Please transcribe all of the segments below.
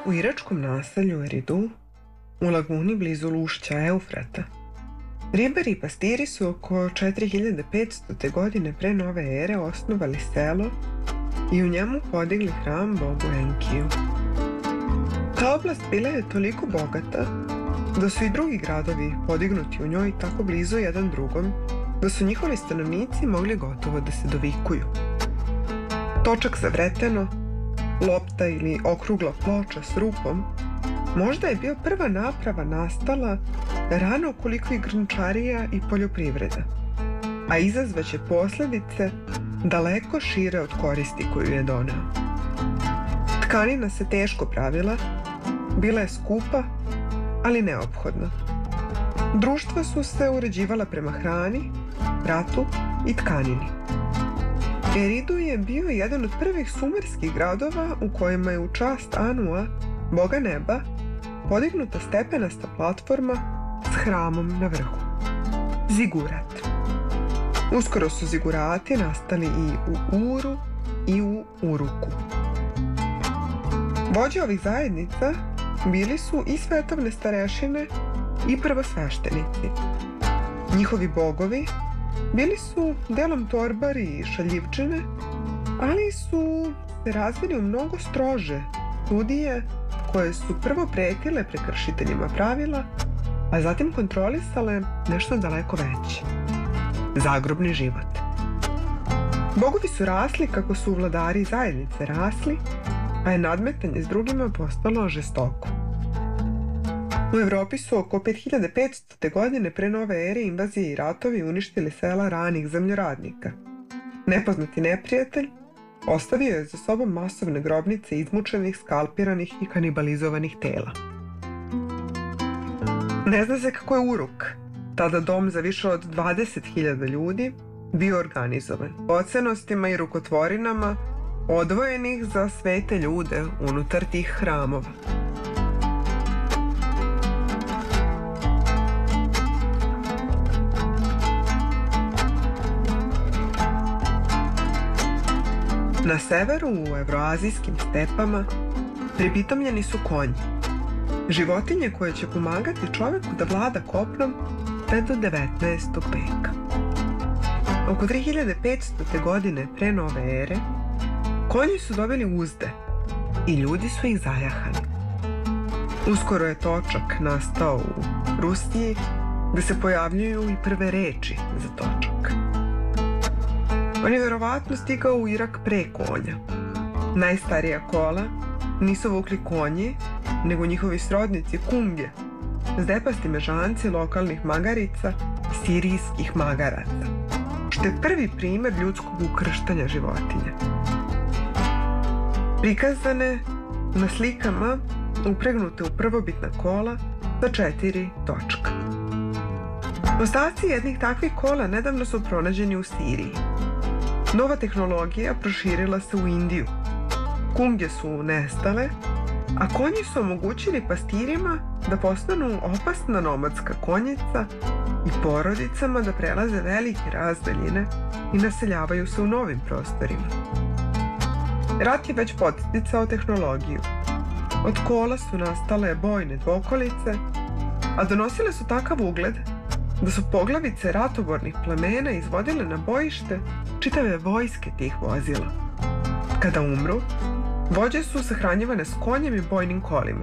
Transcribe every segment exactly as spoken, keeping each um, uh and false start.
u iračkom naselju Eridu, u laguni blizu ušća Eufrata, ribari i pastiri su oko četiri hiljade petsto. godine pre nove ere osnovali selo i u njemu podigli hram bogu Enkiju. Ta oblast bila je toliko bogata da su i drugi gradovi podignuti u njoj tako blizu jedan drugom da su njihovi stanovnici mogli gotovo da se dovikuju. Točak za vreteno, lopta ili okrugla ploča s rupom možda je bio prva naprava nastala rano koliko i grnčarija i poljoprivreda, a izazvaće posljedice daleko šire od koristi koju je doneo. Tkanina se teško pravila, bila je skupa, ali neophodna. Društva su se uređivala prema hrani, ratu i tkanini. Eridu je bio jedan od prvih sumerskih gradova u kojima je u čast Anua, boga neba, podignuta stepenasta platforma s hramom na vrhu. Zigurat. Uskoro su zigurati nastali i u Uru i u Uruku. Vođe ovih zajednica bili su i svetovne starešine i prvosveštenici. Njihovi bogovi bili su delom torbari i šaljivčine, ali su se razvili u mnogo strože sudije koje su prvo pretile prekršiteljima pravila, a zatim kontrolisale nešto daleko veće. Zagrobni život. Bogovi su rasli kako su vladari zajednice rasli, a je nadmetanje s drugima postalo žestoko. U Evropi su oko pet hiljada petsto. godine pre nove ere invazije i ratovi uništili sela ranih zemljoradnika. Nepoznati neprijatelj ostavio je za sobom masovne grobnice izmučenih, skalpiranih i kanibalizovanih tela. Ne zna se kako je Uruk, tada dom za više od dvadeset hiljada ljudi, bio organizovan ocenostima i rukotvorinama odvojenih za svete ljude unutar tih hramova. Na severu, u evroazijskim stepama, pripitomljeni su konji, životinje koje će pomagati čoveku da vlada kopnom sve do devetnaestog. veka. Oko tri hiljade petsto. godine pre nove ere, konji su dobili uzde i ljudi su ih zajahali. Uskoro je točak nastao u Rusiji, gde se pojavljuju i prve reči za točak. On je verovatno stigao u Irak pre konja. Najstarija kola nisu vukli konji, nego njihovi srodnici kunge, zdepasti mežanci lokalnih magarica, sirijskih magaraca, što je prvi primer ljudskog ukrštanja životinja. Prikazane na slikama upregnute u prvobitna kola sa četiri točka. Ostaci jednih takvih kola nedavno su pronađeni u Siriji. Nova tehnologija proširila se u Indiju. Kunge su nestale, a konji su omogućili pastirima da postanu opasna nomadska konjica i porodicama da prelaze velike razdaljine i naseljavaju se u novim prostorima. Rat je već podsticao tehnologiju. Od kola su nastale bojne dvokolice, a donosile su takav ugled da su poglavice ratobornih plemena izvodile na bojište čitave vojske tih vozila. Kada umru, vođe su sahranjivane s konjem i bojnim kolima.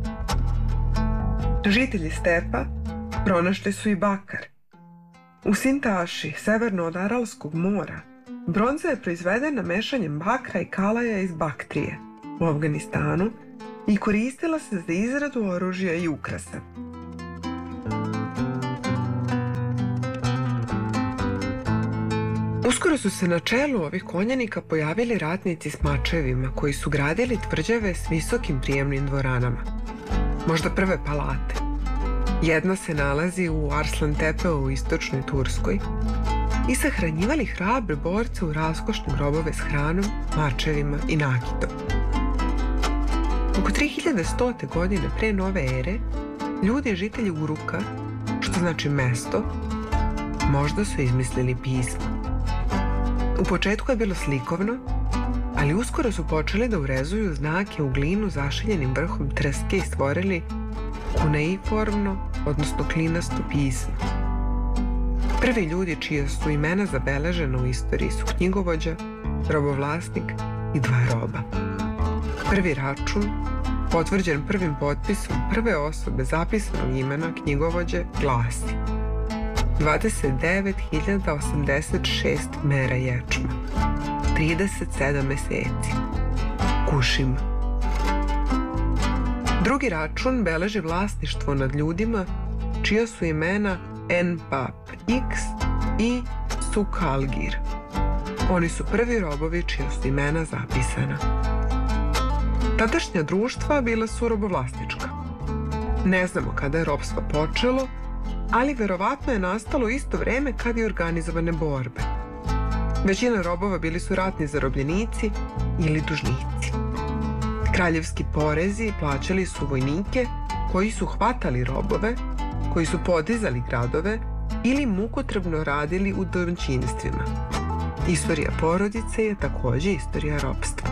Žitelji stepa pronašli su i bakar. U Sintaši, severno od Aralskog mora, bronza je proizvedena mešanjem bakra i kalaja iz Baktrije u Afganistanu i koristila se za izradu oružja i ukrasa. Uskoro su se na čelu ovih konjanika pojavili ratnici s mačevima koji su gradili tvrđave s visokim prijemnim dvoranama. Možda prve palate. Jedna se nalazi u Arslan Tepeu u istočnoj Turskoj i sahranjivali hrabre borce u raskošne grobove s hranom, mačevima i nakitom. Oko tri hiljade sto. godine pre nove ere, ljudi žitelji Uruka, što znači mesto, možda su izmislili pismo. U početku je bilo slikovno, ali Ali uskoro su počeli da urezuju znake u glinu zašiljenim vrhom trske i stvorili kuneiformno, odnosno klinasto pismo. Prvi ljudi čije su imena zabeležena u istoriji su knjigovođa, robovlasnik i dva roba. Prvi račun, potvrđen prvim potpisom prve osobe zapisanog imena knjigovođe, glasi dvadeset devet hiljada osamdeset šest mera ječma, trideset sedam meseci, kušim. Drugi račun beleži vlasništvo nad ljudima čija su imena Enpap X i Sukalgir. Oni su prvi robovi čija su imena zapisana. Tadašnja društva bila su robovlasnička. Ne znamo kada je ropstvo počelo, ali verovatno je nastalo isto vreme kad i organizovane borbe. Većina robova bili su ratni zarobljenici ili dužnici. Kraljevski porezi plaćali su vojnike koji su hvatali robove, koji su podizali gradove ili mukotrpno radili u domaćinstvima. Istorija porodice je takođe istorija ropstva.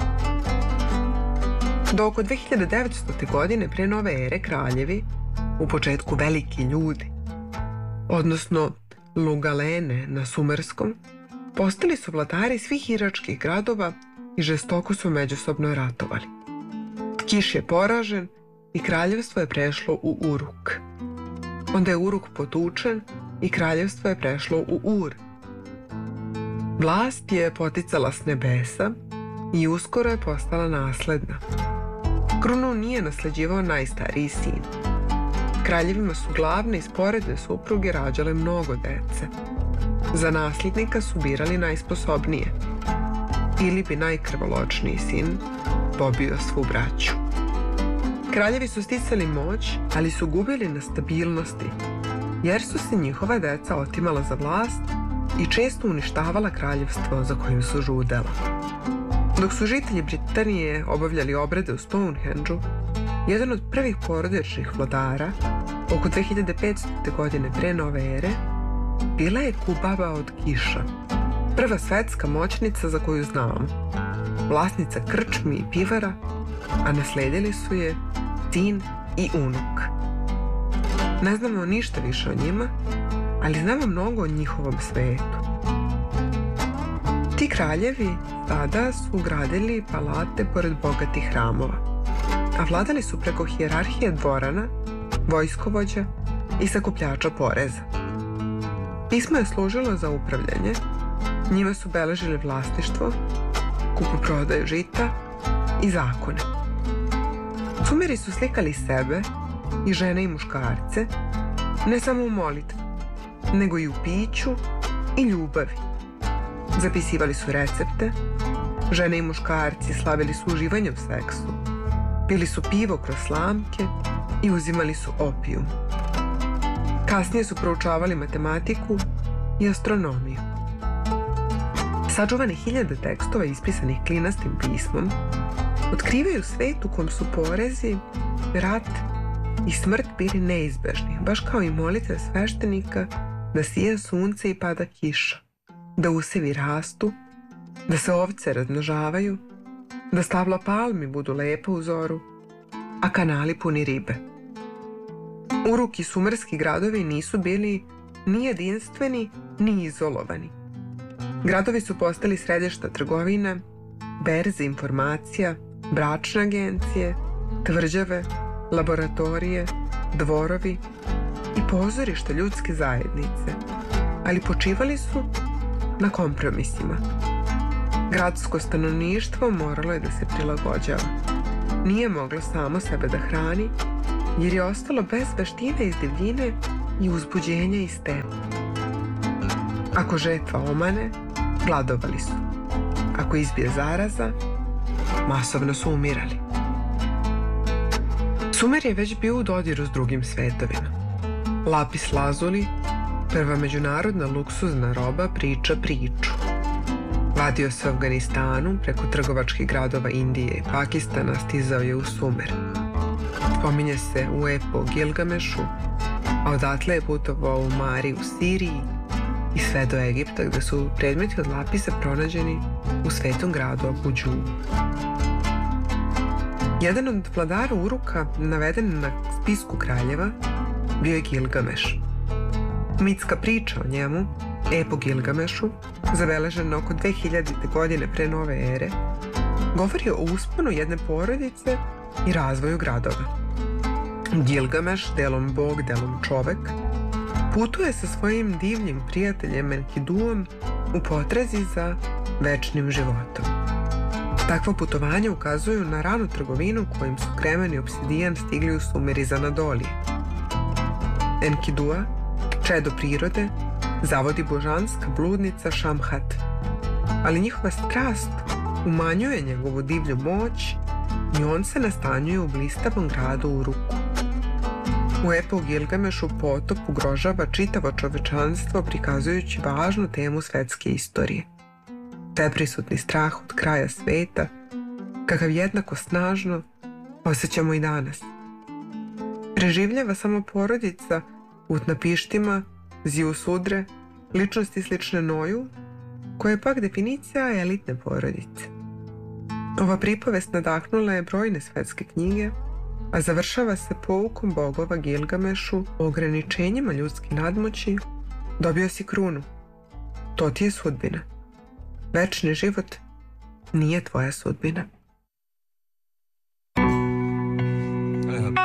Do oko dve hiljade devetstote. godine pre nove ere kraljevi, u početku veliki ljudi, odnosno Lugalene na sumerskom, postali su vladari svih iračkih gradova i žestoko su međusobno ratovali. Kiš je poražen i kraljevstvo je prešlo u Uruk. Onda je Uruk potučen i kraljevstvo je prešlo u Ur. Vlast je poticala s nebesa i uskoro je postala nasledna. Krunu nije nasleđivao najstariji sin. Kraljevima su glavne i sporedne supruge rađale mnogo dece. Za nasljednika su birali najsposobnije. Ili bi najkrvoločniji sin pobio svu braću. Kraljevi su sticali moć, ali su gubili na stabilnosti, jer su se njihova deca otimala za vlast i često uništavala kraljevstvo za kojim su žudela. Dok su žitelji Britanije obavljali obrede u Stonehenge-u, jedan od prvih porodičnih vladara, oko dve hiljade petstote. godine pre nove ere, bila je Kubaba od Kiša, prva svetska moćnica za koju znamo, vlasnica krčmi i pivara, a nasledili su je sin i unuk. Ne znamo ništa više o njima, ali znamo mnogo o njihovom svetu. Ti kraljevi tada su gradili palate pored bogatih hramova, a vladali su preko hijerarhije dvorana, vojskovođa i sakupljača poreza. Pismo je služilo za upravljanje, njima su beležili vlasništvo, kupoprodaju žita i zakone. Sumeri su slikali sebe i žene i muškarce, ne samo u molitvi, nego i u piću i ljubavi. Zapisivali su recepte, žene i muškarci slavili su uživanje u seksu, pili su pivo kroz slamke i uzimali su opijum. Kasnije su proučavali matematiku i astronomiju. Sačuvane hiljade tekstova ispisanih klinastim pismom otkrivaju svet u kom su porezi, rat i smrt bili neizbežni, baš kao i molitve sveštenika da sija sunce i pada kiša, da usevi rastu, da se ovce razmnožavaju, da stabla palmi budu lepa u zoru, a kanali puni ribe. Uruk i sumerski gradovi nisu bili ni jedinstveni, ni izolovani. Gradovi su postali središta trgovine, berze informacija, bračne agencije, tvrđave, laboratorije, dvorovi i pozorišta ljudske zajednice, ali počivali su na kompromisima. Gradsko stanovništvo moralo je da se prilagođava. Nije moglo samo sebe da hrani, jer je ostalo bez veštine iz divljine i uzbuđenja iz teme. Ako žetva omane, gladovali su. Ako izbije zaraza, masovno su umirali. Sumer je već bio u dodiru s drugim svetovima. Lapis lazuli, prva međunarodna luksuzna roba, priča priču. Vadio se u Afganistanu, preko trgovačkih gradova Indije i Pakistana stizao je u Sumer. Spominje se u epu o Gilgamešu, a odatle je putovao u Mari u Siriji i sve do Egipta, gde su predmeti od lapisa pronađeni u svetom gradu Abuđu. Jedan od vladara Uruka naveden na spisku kraljeva bio je Gilgameš. Mitska priča o njemu, ep o Gilgamešu, zabeležena oko dve hiljadite godine pre nove ere, govori o usponu jedne porodice i razvoju gradova. Gilgameš, delom bog, delom čovek, putuje sa svojim divljim prijateljem Enkiduom u potrazi za večnim životom. Takva putovanja ukazuju na ranu trgovinu kojim su kremen i obsidijan stigli u Sumer iz Anadolije. Enkidua, čedo prirode, zavodi božanska bludnica Šamhat, ali njihova strast umanjuje njegovu divlju moć i on se nastanjuje u blistavom gradu Uruku. U epu Gilgamešu potop ugrožava čitavo čovečanstvo prikazujući važnu temu svetske istorije. Sveprisutni strah od kraja sveta, kakav jednako snažno osjećamo i danas. Preživljava samo porodica Utnapištima, Ziusudre, ličnosti slične Noju, koja je pak definicija elitne porodice. Ova pripovest nadahnula je brojne svetske knjige, a završava se poukom bogova Gilgamešu o ograničenjima ljudske nadmoći. Dobio si krunu. To ti je sudbina. Večni život nije tvoja sudbina. Evo,